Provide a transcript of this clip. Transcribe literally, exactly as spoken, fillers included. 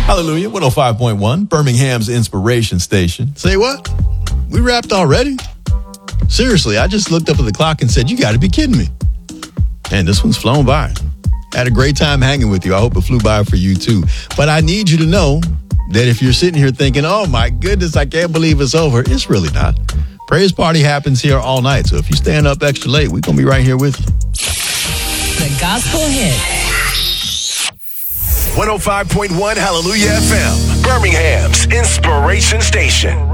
Hallelujah, one oh five point one, Birmingham's inspiration station. Say what? We wrapped already? Seriously, I just looked up at the clock and said, you got to be kidding me. And this one's flown by. Had a great time hanging with you. I hope it flew by for you too. But I need you to know that if you're sitting here thinking, oh my goodness, I can't believe it's over, it's really not. Praise Party happens here all night. So if you stand up extra late, we're going to be right here with you. The Gospel Hit. one oh five point one Hallelujah F M, Birmingham's inspiration station.